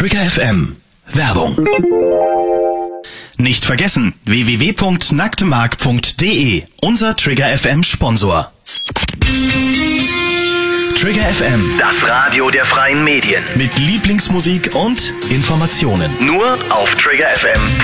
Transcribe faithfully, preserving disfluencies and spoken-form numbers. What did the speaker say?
Trigger F M. Werbung. Nicht vergessen, w w w punkt nacktemark punkt d e, unser Trigger F M Sponsor. Trigger F M, das Radio der freien Medien. mit Lieblingsmusik und Informationen. Nur auf Trigger F M.